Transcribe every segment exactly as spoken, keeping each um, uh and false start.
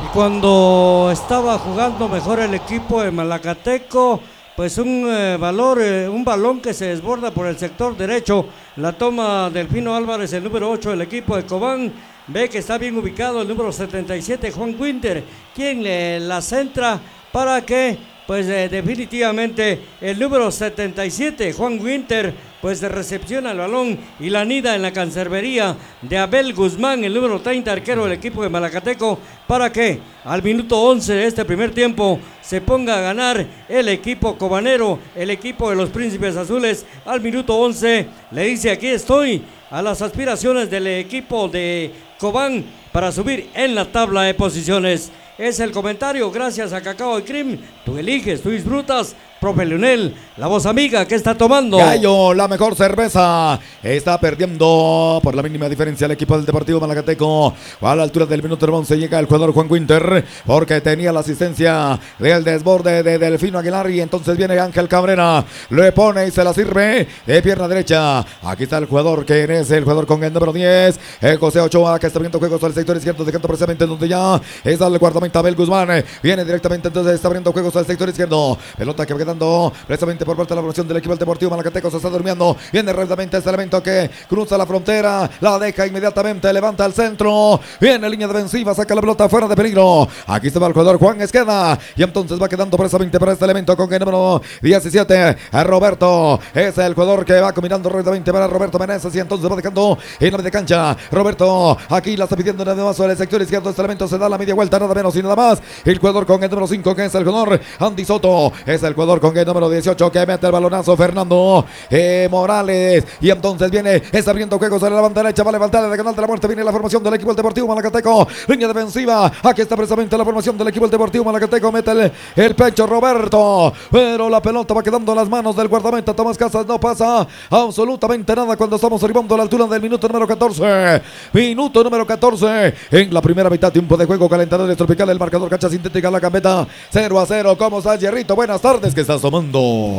cuando estaba jugando mejor el equipo de Malacateco, pues un eh, valor, eh, un balón que se desborda por el sector derecho, la toma Delfino Álvarez, el número ocho del equipo de Cobán, ve que está bien ubicado el número setenta y siete, Juan Winter, quien le la centra para que, pues eh, definitivamente el número setenta y siete, Juan Winter, pues recepciona el balón y la anida en la cancerbería de Abel Guzmán, el número treinta, arquero del equipo de Malacateco, para que al minuto once de este primer tiempo se ponga a ganar el equipo cobanero, el equipo de los Príncipes Azules. Al minuto once le dice: aquí estoy, a las aspiraciones del equipo de Cobán para subir en la tabla de posiciones. Es el comentario, gracias a Cacao y Cream. Tú eliges, tú disfrutas. Profe Leonel, la voz amiga que está tomando. Gallo, la mejor cerveza. Está perdiendo por la mínima diferencia el equipo del Deportivo Malacateco. A la altura del minuto once llega el jugador Juan Winter, porque tenía la asistencia del desborde de Delfino Aguilar. Y entonces viene Ángel Cabrera, le pone y se la sirve de pierna derecha. Aquí está el jugador que es el jugador con el número diez, el José Ochoa, que está viendo juegos al sector izquierdo, dejando precisamente donde ya está el guardameta Abel Guzmán. Viene directamente, entonces está abriendo juegos al sector izquierdo. Pelota que va dando precisamente por parte de la formación del equipo del Deportivo Malacateco. Se está durmiendo, viene rápidamente este elemento que cruza la frontera, la deja inmediatamente, levanta al centro, viene línea defensiva, saca la pelota fuera de peligro. Aquí se va el jugador Juan Esqueda y entonces va quedando precisamente para este elemento con el número diecisiete, a Roberto, es el jugador que va combinando rápidamente para Roberto Meneses y entonces va dejando en la media cancha. Roberto aquí la está pidiendo nada más sobre el sector izquierdo. Este elemento se da la media vuelta, nada menos y nada más. El jugador con el número cinco, que es el jugador Andy Soto, es el jugador con el número dieciocho que mete el balonazo Fernando eh, Morales. Y entonces viene, está abriendo juegos a la banda derecha, va a levantar de canal de la muerte. Viene la formación del equipo del Deportivo Malacateco, línea defensiva. Aquí está precisamente la formación del equipo del Deportivo Malacateco. Mete el, el pecho Roberto, pero la pelota va quedando en las manos del guardameta Tomás Casas. No pasa absolutamente nada cuando estamos arribando a la altura del minuto número catorce. Minuto número catorce en la primera mitad, tiempo de juego, calentadores tropical, el marcador cancha sintética, la gambeta cero a cero. ¿Cómo estás, Hierrito? Buenas tardes, ¿qué estás tomando?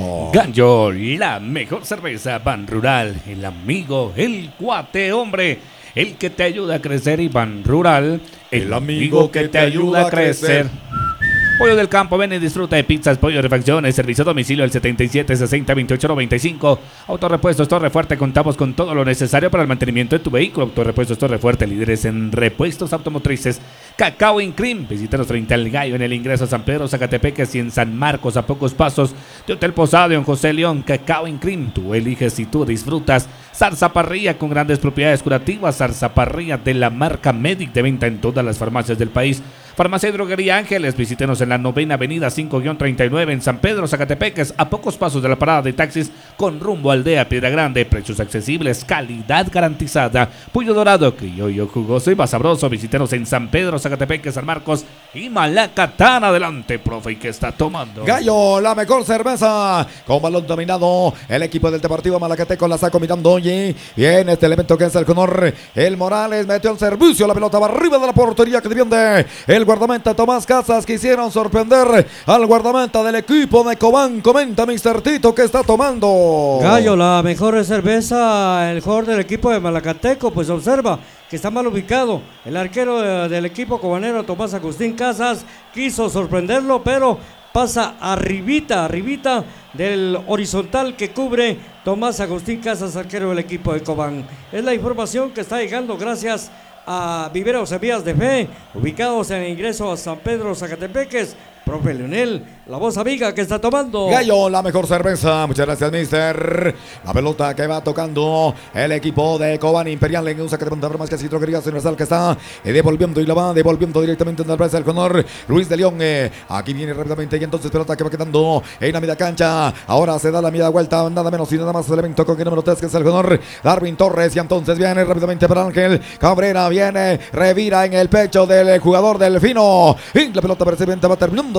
Gallo, la mejor cerveza Ban Rural, el amigo, el cuate, hombre, el que te ayuda a crecer. Y Ban Rural, el, el amigo que te ayuda a crecer. Pollo del Campo, ven y disfruta de pizzas, pollo de refacciones, servicio a domicilio al setenta y siete sesenta veintiocho noventa y cinco. Autorepuestos Torre Fuerte, contamos con todo lo necesario para el mantenimiento de tu vehículo. Autorepuestos Torre Fuerte, líderes en repuestos automotrices. Cacao in Cream, visítanos frente al Gallo en el ingreso a San Pedro, Zacatepeques y en San Marcos, a pocos pasos de Hotel Posado en José León. Cacao in Cream, tú eliges y tú disfrutas. Zarzaparrilla con grandes propiedades curativas, Zarzaparrilla de la marca Medic, de venta en todas las farmacias del país. Farmacia y Droguería Ángeles, visítenos en la novena avenida cinco treinta y nueve en San Pedro, Zacatepeques, a pocos pasos de la parada de taxis con rumbo a Aldea Piedra Grande. Precios accesibles, calidad garantizada. Pollo dorado, criollo, jugoso y más sabroso. Visítenos en San Pedro, Zacatepeques, San Marcos y Malacatán. Adelante, profe, ¿y qué está tomando? Gallo, la mejor cerveza con balón dominado. El equipo del Deportivo Malacateco la está combinando hoy. Bien, este elemento que es el Conor, el Morales metió el servicio, la pelota va arriba de la portería que defiende el guardameta Tomás Casas. Quisieron sorprender al guardameta del equipo de Cobán. Comenta mister Tito, ¿qué está tomando? Gallo, la mejor cerveza, el jugador del equipo de Malacateco, pues observa que está mal ubicado. El arquero de, del equipo cobanero, Tomás Agustín Casas, quiso sorprenderlo, pero pasa arribita, arribita del horizontal que cubre Tomás Agustín Casas, arquero del equipo de Cobán. Es la información que está llegando gracias a Viveros Semillas de Fe, ubicados en el ingreso a San Pedro, Zacatepeques. Profe Leonel, la voz amiga que está tomando. Gallo, la mejor cerveza. Muchas gracias, mister. La pelota que va tocando el equipo de Cobán Imperial en un saque de punta más que Citroquerías Universal, que está devolviendo y la va devolviendo directamente en la presa del Conor Luis de León. Eh, aquí viene rápidamente y entonces pelota que va quedando en la media cancha. Ahora se da la media vuelta, nada menos y nada más el elemento con el número tres, que es el Conor Darwin Torres. Y entonces viene rápidamente para Ángel Cabrera. Viene, revira en el pecho del jugador Delfino. Y la pelota precisamente va terminando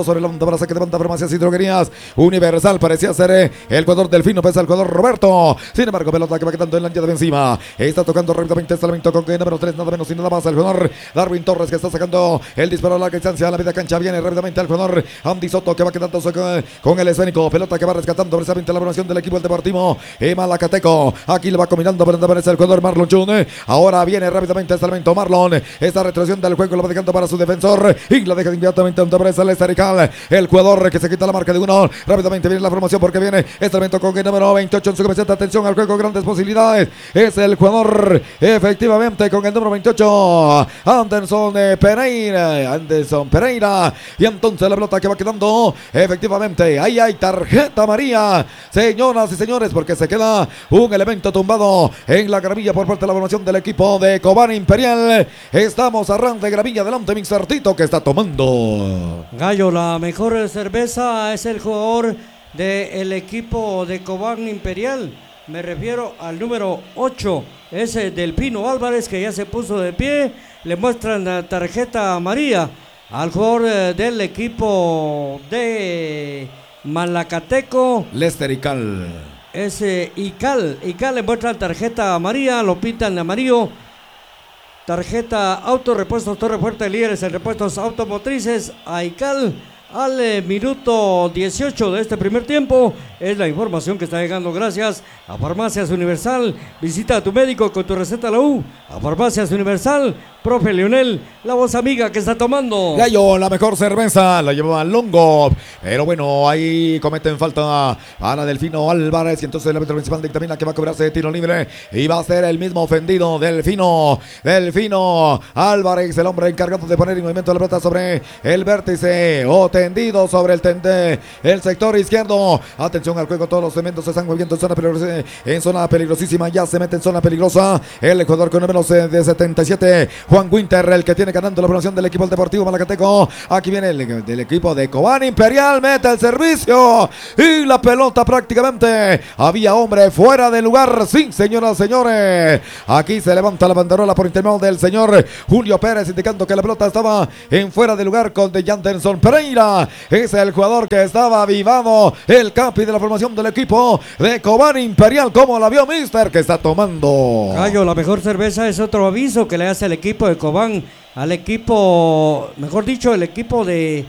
perdiendo sobre la onda para saque de banda. Farmacias y droguerías Universal parecía ser eh, el jugador Delfino, pesa el jugador Roberto. Sin embargo, pelota que va quedando en la línea defensiva. Está tocando rápidamente este elemento con que número tres, nada menos y nada más el jugador Darwin Torres, que está sacando el disparo a larga distancia a la media cancha. Viene rápidamente el jugador Andy Soto, que va quedando con, con el escénico. Pelota que va rescatando precisamente la formación del equipo del Deportivo y Malacateco. Aquí le va combinando, pero aparece el jugador Marlon Jun. Ahora viene rápidamente este elemento Marlon. Esta retrocesión del juego lo va dejando para su defensor y la deja inmediatamente donde aparece el Esterical. El jugador que se quita la marca de uno. Rápidamente viene la formación porque viene este elemento con el número veintiocho en su camiseta. Atención al juego, grandes posibilidades. Es el jugador efectivamente con el número veintiocho, Anderson Pereira. Anderson Pereira. Y entonces la pelota que va quedando efectivamente. Ahí hay tarjeta amarilla, señoras y señores, porque se queda un elemento tumbado en la gravilla por parte de la formación del equipo de Cobán Imperial. Estamos a ran de gravilla delante, mister Tito, que está tomando. Gallo, la mejor cerveza es el jugador del equipo de Cobán Imperial. Me refiero al número ocho, ese Delfino Álvarez, que ya se puso de pie. Le muestran la tarjeta amarilla al jugador eh, del equipo de Malacateco. Lester Ical. Ese Ical. Ical le muestran tarjeta amarilla, lo pintan de amarillo. Tarjeta auto, repuestos Torre Fuerte, líderes en repuestos automotrices. A Ical al eh, minuto dieciocho de este primer tiempo. Es la información que está llegando gracias a Farmacias Universal. Visita a tu médico con tu receta a la U. A Farmacias Universal, profe Leonel, la voz amiga que está tomando. Gallo, la mejor cerveza, la llevaba Longo. Pero bueno, ahí cometen falta para Delfino Álvarez. Y entonces el árbitro principal dictamina que va a cobrarse de tiro libre. Y va a ser el mismo ofendido, Delfino. Delfino Álvarez, el hombre encargado de poner en movimiento la pelota sobre el vértice o tendido sobre el tende, el sector izquierdo. Atención al juego, todos los elementos se están moviendo en zona peligrosa, en zona peligrosísima. Ya se mete en zona peligrosa el jugador con números de setenta y siete, Juan Winter, el que tiene ganando la formación del equipo del Deportivo Malacateco. Aquí viene el del equipo de Cobán Imperial, mete el servicio y la pelota prácticamente. Había hombre fuera de lugar, sí, señoras y señores. Aquí se levanta la banderola por intermedio del señor Julio Pérez, indicando que la pelota estaba en fuera de lugar con de Janderson Pereira. Es el jugador que estaba avivado, el capi de la formación del equipo de Cobán Imperial. Como la vio mister, que está tomando. Gallo, la mejor cerveza es otro aviso que le hace el equipo de Cobán al equipo, mejor dicho, el equipo de,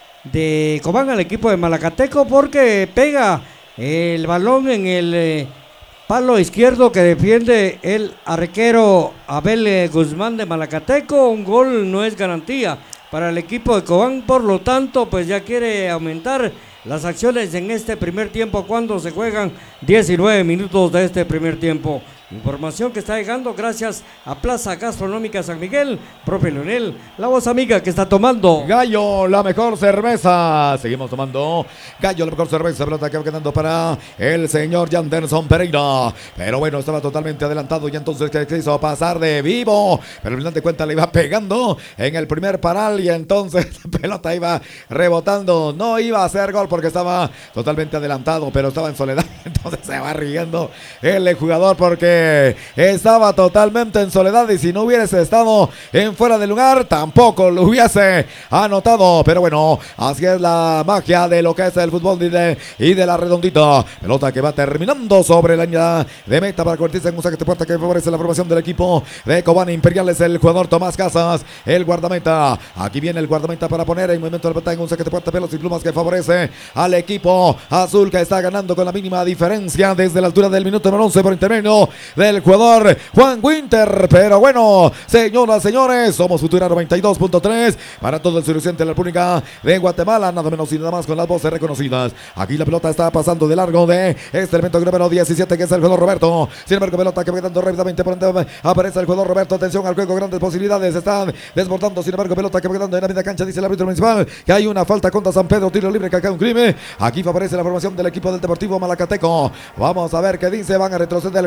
de Cobán al equipo de Malacateco, porque pega el balón en el eh, palo izquierdo que defiende el arquero Abel eh, Guzmán de Malacateco. Un gol no es garantía para el equipo de Cobán, por lo tanto pues ya quiere aumentar las acciones en este primer tiempo cuando se juegan diecinueve minutos de este primer tiempo. Información que está llegando gracias a Plaza Gastronómica San Miguel, profe Leonel, la voz amiga que está tomando. Gallo, la mejor cerveza. Seguimos tomando. Gallo, la mejor cerveza. Pelota que va quedando para el señor Janderson Pereira. Pero bueno, estaba totalmente adelantado y entonces que quiso pasar de vivo. Pero al final de cuentas le iba pegando en el primer paral y entonces la pelota iba rebotando. No iba a hacer gol porque estaba totalmente adelantado, pero estaba en soledad. Entonces se va riendo el jugador porque estaba totalmente en soledad y si no hubiese estado en fuera de lugar tampoco lo hubiese anotado. Pero bueno, así es la magia de lo que es el fútbol y de, y de la redondita. Pelota que va terminando sobre la línea de meta para convertirse en un saque de puerta que favorece la formación del equipo de Cobán Imperial. Es el jugador Tomás Casas, el guardameta. Aquí viene el guardameta para poner en movimiento de pelota en un saque de puerta, pelos y plumas que favorece al equipo azul, que está ganando con la mínima diferencia desde la altura del minuto número once por intermedio del jugador Juan Winter. Pero bueno, señoras, señores, somos Futura noventa y dos punto tres para todo el suroccidente de la República de Guatemala, nada menos y nada más con las voces reconocidas. Aquí la pelota está pasando de largo de este elemento número diecisiete, que es el jugador Roberto. Sin embargo, pelota que va quedando rápidamente por donde aparece el jugador Roberto. Atención al juego, grandes posibilidades están desbordando. Sin embargo, pelota que va quedando en la media cancha, dice el árbitro municipal que hay una falta contra San Pedro, tiro libre, que acá un crimen. Aquí favorece la formación del equipo del Deportivo Malacateco. Vamos a ver qué dice, van a retroceder el juego, sí.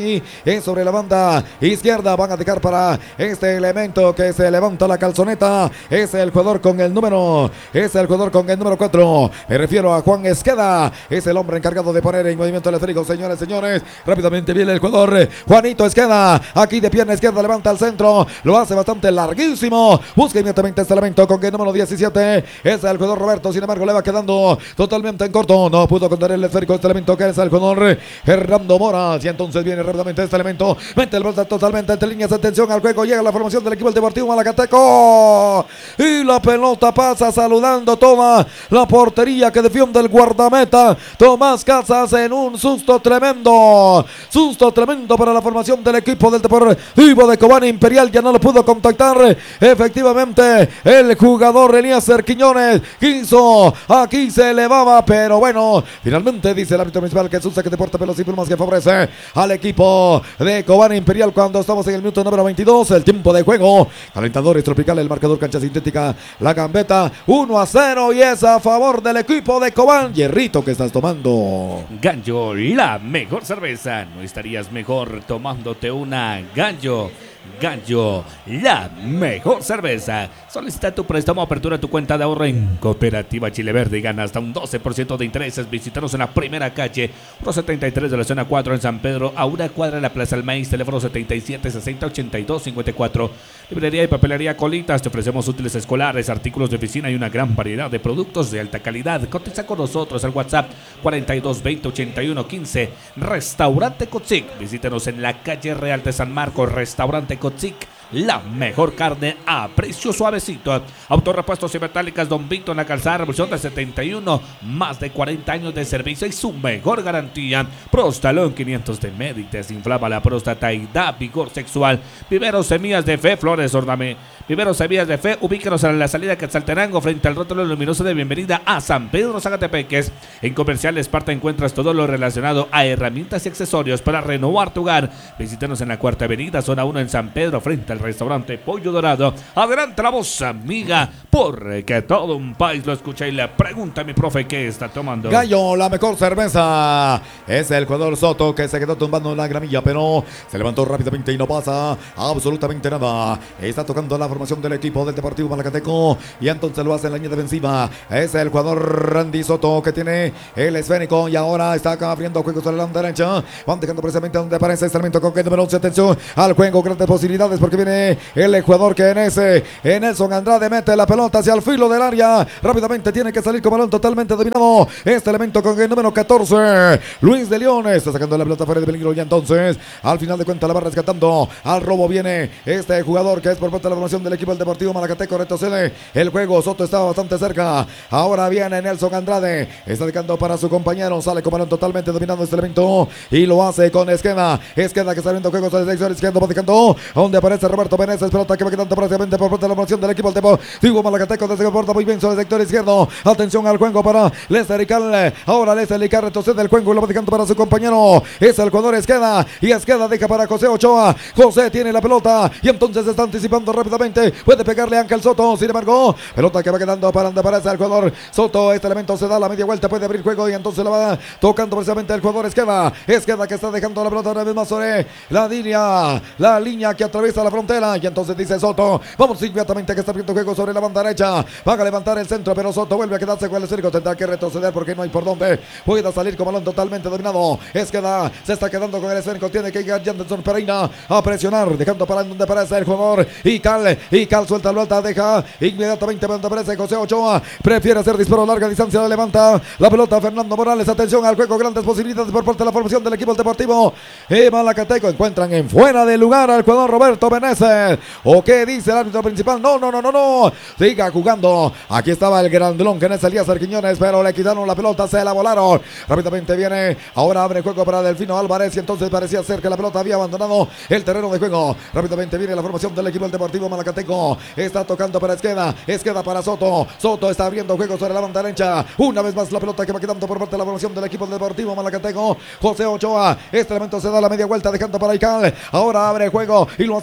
allí es sobre la banda izquierda. Van a dejar para este elemento que se levanta la calzoneta. Es el jugador con el número, es el jugador con el número cuatro. Me refiero a Juan Esqueda. Es el hombre encargado de poner en movimiento el esférico, señores, señores. Rápidamente viene el jugador Juanito Esqueda. Aquí de pierna izquierda levanta al centro. Lo hace bastante larguísimo. Busca inmediatamente este elemento con el número diecisiete. Es el jugador Roberto. Sin embargo, le va quedando totalmente en corto. No pudo contener el esférico este elemento que es el jugador Hernando Moras. Y entonces viene rápidamente este elemento. Mete el bolsa totalmente entre líneas. Atención al juego. Llega la formación del equipo del Deportivo Malacateco. Y la pelota pasa saludando toda la portería que defiende el guardameta Tomás Casas en un susto tremendo. Susto tremendo para la formación del equipo del Deportivo de Cobán Imperial. Ya no lo pudo contactar. Efectivamente, el jugador Eliezer Quiñones quiso. Aquí se elevaba, pero bueno, finalmente dice el árbitro principal que es un saque de puerta, pelos y plumas que favorece al equipo de Cobán Imperial cuando estamos en el minuto número veintidós. El tiempo de juego. Calentadores tropicales, el marcador cancha sintética, la gambeta uno a cero y es a favor del equipo de Cobán. Hierrito, que estás tomando? Gallo, la mejor cerveza. No estarías mejor tomándote una Gallo. Gallo, la mejor cerveza. Solicita tu préstamo, apertura tu cuenta de ahorro en Cooperativa Chile Verde y gana hasta un doce por ciento de intereses. Visítanos en la primera calle, uno setenta y tres de la zona cuatro en San Pedro, a una cuadra de la Plaza del Maíz, teléfono setenta y siete, sesenta, ochenta y dos, cincuenta y cuatro. Librería y papelería Colitas, te ofrecemos útiles escolares, artículos de oficina y una gran variedad de productos de alta calidad. Cotiza con nosotros al WhatsApp cuarenta y dos, veinte, ochenta y uno, quince. Restaurante Cotzic, visítenos en la calle Real de San Marcos. Restaurante Cotzic, la mejor carne a precio suavecito. Autorepuestos y metálicas Don Vito en la calzada Revolución del setenta y uno. Más de cuarenta años de servicio y su mejor garantía. Prostalón quinientos de Medic, desinflama la próstata y da vigor sexual. Viveros Semillas de Fe, Flores Orname. Viveros Semillas de Fe, ubíquenos en la salida Quetzaltenango frente al rótulo luminoso de bienvenida a San Pedro Zacatepeques. En Comerciales Esparta encuentras todo lo relacionado a herramientas y accesorios para renovar tu hogar. Visítanos en la Cuarta Avenida, zona uno en San Pedro, frente al restaurante Pollo Dorado. Adelante la voz, amiga, porque todo un país lo escucha y le pregunta a mi profe qué está tomando. Gallo, la mejor cerveza. Es el jugador Soto que se quedó tumbando en la gramilla, pero se levantó rápidamente y no pasa absolutamente nada. Está tocando la formación del equipo del Deportivo Malacateco y entonces lo hace en la línea defensiva. Es el jugador Randy Soto que tiene el esférico y ahora está acá abriendo juego sobre la banda derecha. Van dejando precisamente donde aparece este elemento con que número once. Atención al juego, grandes posibilidades porque viene el jugador que en ese Nelson Andrade mete la pelota hacia el filo del área. Rápidamente tiene que salir con balón totalmente dominado. Este elemento con el número catorce. Luis de León está sacando la pelota fuera de peligro y entonces al final de cuentas la va rescatando. Al robo viene este jugador que es por parte de la formación del equipo del Deportivo Malacateco. Retrocede el juego. Soto estaba bastante cerca. Ahora viene Nelson Andrade. Está dejando para su compañero. Sale con balón totalmente dominando este elemento y lo hace con Esqueda. Esqueda que está viendo juegos de sección izquierda, va dejando donde aparece Roberto Meneses. Pelota que va quedando prácticamente por parte de la formación del equipo del Deportivo Malacateco. Desde que porta muy bien sobre el sector izquierdo. Atención al juego para Lester Ical. Ahora Lester Ical retrocede el juego y lo va dejando para su compañero. Es el jugador Esqueda. Y Esqueda deja para José Ochoa. José tiene la pelota y entonces se está anticipando rápidamente. Puede pegarle a Ángel Soto. Sin embargo, pelota que va quedando para donde aparece el jugador Soto. Este elemento se da la media vuelta. Puede abrir juego y entonces la va tocando precisamente el jugador Esqueda. Esqueda que está dejando la pelota una vez más sobre la línea. La línea que atraviesa la frontera. Y entonces dice Soto. Vamos inmediatamente que está abriendo juego sobre la banda derecha. Van a levantar el centro, pero Soto vuelve a quedarse con el esférico. Tendrá que retroceder porque no hay por dónde. Pueda salir con balón totalmente dominado. Esqueda se está quedando con el esférico. Tiene que llegar Janderson Pereira a presionar. Dejando para donde aparece el jugador. Y Cal. Y Cal suelta la vuelta. Deja inmediatamente donde aparece José Ochoa. Prefiere hacer disparo a larga distancia. La levanta la pelota Fernando Morales. Atención al juego. Grandes posibilidades por parte de la formación del equipo deportivo y Malacateco. Encuentran en fuera de lugar al jugador Roberto Meneses. ¿O qué dice el árbitro principal? No, no, no, no, no. Siga jugando. Aquí estaba el grandulón que en ese Eliezer Quiñones, pero le quitaron la pelota, se la volaron. Rápidamente viene. Ahora abre juego para Delfino Álvarez y entonces parecía ser que la pelota había abandonado el terreno de juego. Rápidamente viene la formación del equipo del Deportivo Malacateco. Está tocando para Esqueda. Esqueda para Soto. Soto está abriendo juego sobre la banda derecha. Una vez más la pelota que va quedando por parte de la formación del equipo del Deportivo Malacateco. José Ochoa. Este elemento se da la media vuelta dejando para Ical. Ahora abre juego y lo hace para Roberto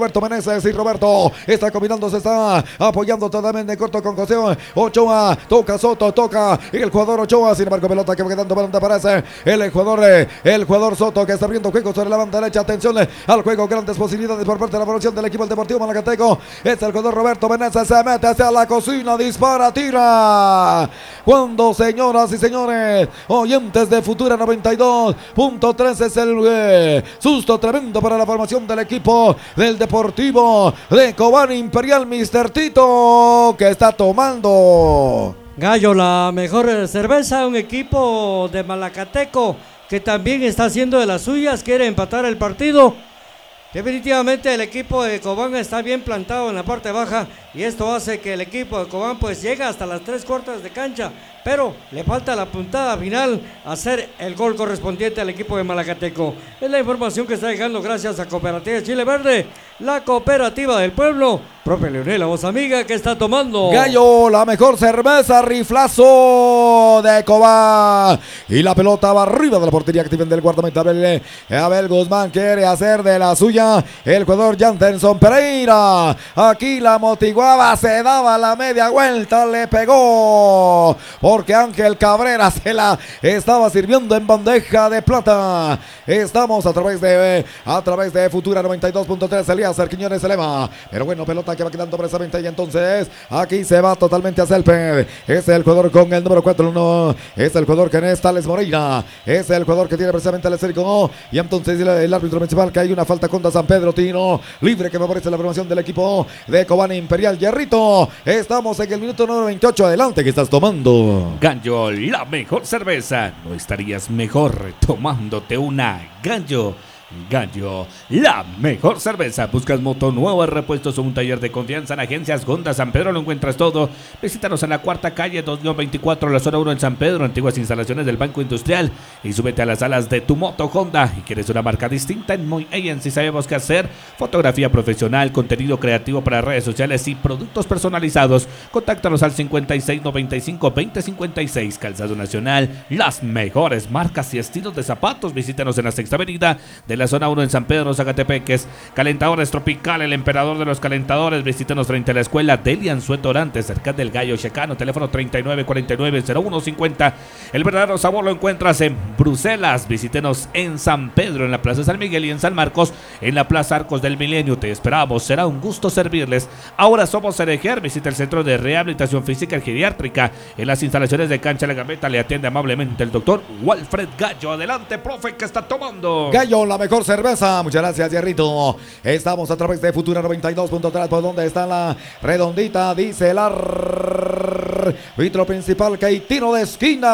Roberto Meneses y Roberto está combinando, se está apoyando totalmente corto con José Ochoa, toca Soto, toca y el jugador Ochoa, sin embargo pelota que va quedando para donde aparece el jugador, el jugador Soto que está abriendo juego sobre la banda derecha, atención al juego, grandes posibilidades por parte de la formación del equipo del Deportivo Malacateco, es el jugador Roberto Meneses, se mete hacia la cocina, dispara, tira, cuando señoras y señores, oyentes de Futura noventa y dos punto tres es el eh, susto tremendo para la formación del equipo del Deportivo de Cobán Imperial, mister Tito, que está tomando Gallo, la mejor cerveza, un equipo de Malacateco que también está haciendo de las suyas, quiere empatar el partido. Definitivamente el equipo de Cobán está bien plantado en la parte baja y esto hace que el equipo de Cobán pues llegue hasta las tres cuartas de cancha, pero le falta la puntada final, hacer el gol correspondiente al equipo de Malacateco. Es la información que está llegando gracias a Cooperativa Chile Verde, la cooperativa del pueblo. Profe Leonel, la voz amiga que está tomando. Gallo, la mejor cerveza, riflazo de Cobán. Y la pelota va arriba de la portería que tiene del guardameta Abel, Abel Guzmán quiere hacer de la suya el jugador Jantenson Pereira. Aquí la motiguaba, se daba la media vuelta, le pegó. Porque Ángel Cabrera se la estaba sirviendo en bandeja de plata. Estamos a través de a través de Futura noventa y dos punto tres. Elías Quiñones se eleva. Pero bueno, pelota que va quedando precisamente y entonces aquí se va totalmente a Selper. Es el jugador con el número cuatro uno. Es el jugador que es Tales Moreira. Es el jugador que tiene precisamente el esférico. Y entonces el, el árbitro municipal que hay una falta contra San Pedro. Tino libre que favorece la formación del equipo de Cobán Imperial. Hierrito. Estamos en el minuto número veintiocho. Adelante, que estás tomando. Gallo, la mejor cerveza. No estarías mejor tomándote una Gallo. Gallo, la mejor cerveza. Buscas moto nueva, repuestos o un taller de confianza en Agencias Honda San Pedro, lo encuentras todo. Visítanos en la cuarta calle dos veinticuatro, la zona uno en San Pedro, antiguas instalaciones del Banco Industrial. Y súbete a las alas de tu moto Honda. Y quieres una marca distinta, en Moy Agency sabemos qué hacer. Fotografía profesional, contenido creativo para redes sociales y productos personalizados. Contáctanos al cincuenta y seis noventa y cinco veinte cincuenta y seis. Calzado Nacional, las mejores marcas y estilos de zapatos. Visítanos en la sexta avenida de la zona uno en San Pedro, Zacatepeques. Calentadores Tropical, el emperador de los calentadores. Visítanos frente a la escuela Delian Suetorante, cerca del Gallo Checano. Teléfono treinta y nueve cuarenta y nueve cero uno cincuenta. El verdadero sabor lo encuentras en Bruselas. Visítenos en San Pedro, en la Plaza San Miguel, y en San Marcos, en la Plaza Arcos del Milenio. Te esperamos, será un gusto servirles. Ahora somos Ereger. Visita el Centro de Rehabilitación Física y Geriátrica. En las instalaciones de Cancha La Gambeta le atiende amablemente el doctor Walfred Gallo. Adelante, profe, que está tomando. Gallo, la mejor cerveza. Muchas gracias, Hierrito. Estamos a través de Futura noventa y dos punto tres, por donde está la redondita, dice el árbitro principal que hay tiro de esquina.